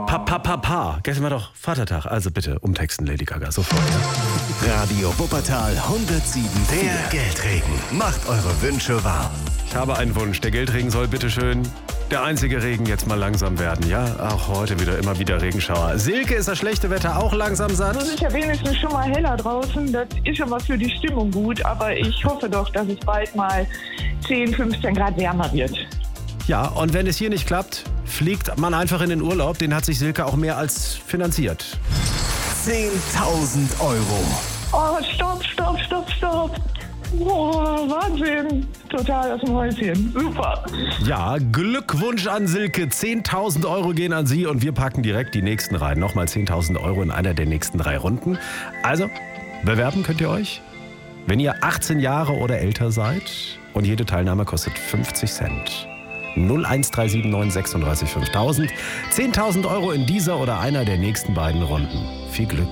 Gestern war doch Vatertag. Also bitte umtexten, Lady Gaga, sofort. Radio Wuppertal 107. Der Geldregen. Macht eure Wünsche wahr. Ich habe einen Wunsch. Der Geldregen soll bitteschön der einzige Regen jetzt mal langsam werden. Ja, auch heute immer wieder Regenschauer. Silke, ist das schlechte Wetter auch langsam satt? Es ist ja wenigstens schon mal heller draußen. Das ist schon mal für die Stimmung gut. Aber ich hoffe doch, dass es bald mal 10, 15 Grad wärmer wird. Ja, und wenn es hier nicht klappt, fliegt man einfach in den Urlaub. Den hat sich Silke auch mehr als finanziert. 10.000 Euro. Oh, stopp. Boah, Wahnsinn. Total aus dem Häuschen. Super. Ja, Glückwunsch an Silke. 10.000 Euro gehen an Sie und wir packen direkt die nächsten rein. Nochmal 10.000 Euro in einer der nächsten 3 Runden. Also, bewerben könnt ihr euch, wenn ihr 18 Jahre oder älter seid. Und jede Teilnahme kostet 50 Cent. 01379 36 5000. 10.000 Euro in dieser oder einer der nächsten beiden Runden. Viel Glück.